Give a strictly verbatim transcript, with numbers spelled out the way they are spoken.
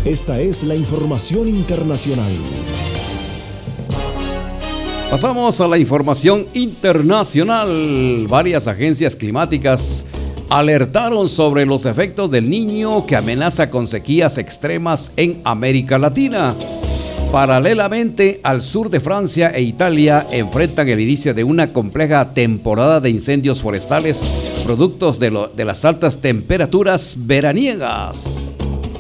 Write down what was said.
Esta es la información internacional. Pasamos a la información internacional. Varias agencias climáticas alertaron sobre los efectos del Niño que amenaza con sequías extremas en América Latina. Paralelamente, al sur de Francia e Italia enfrentan el inicio de una compleja temporada de incendios forestales, productos de, lo, de las altas temperaturas veraniegas.